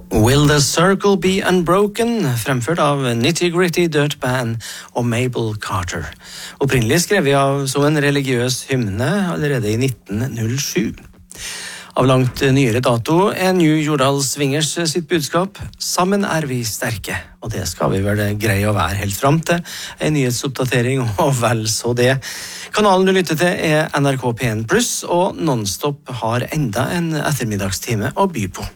Will the Circle Be Unbroken, fremført av Nitty Gritty Dirt Band og Mabel Carter. Opprinnelig skrevet av som en religiøs hymne allerede i 1907. Av langt nyere dato New Jordal Swingers sitt budskap «Sammen vi sterke», og det skal vi vel greie å være helt frem til en nyhetsoppdatering, og vel så det. Kanalen du lytter til NRK P1+, og Nonstop har enda en ettermiddagstime å by på.